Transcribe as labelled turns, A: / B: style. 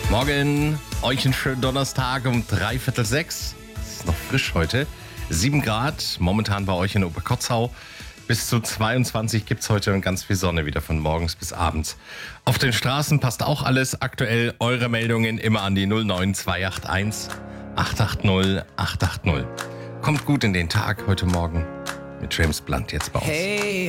A: Morgen, euch einen schönen Donnerstag um 5:45. Es ist noch frisch heute. 7 Grad, momentan bei euch in Oberkotzau. Bis zu 22 gibt es heute und ganz viel Sonne wieder von morgens bis abends. Auf den Straßen passt auch alles. Aktuell eure Meldungen immer an die 09281 880 880. Kommt gut in den Tag heute Morgen mit James Blunt jetzt bei uns.
B: Hey.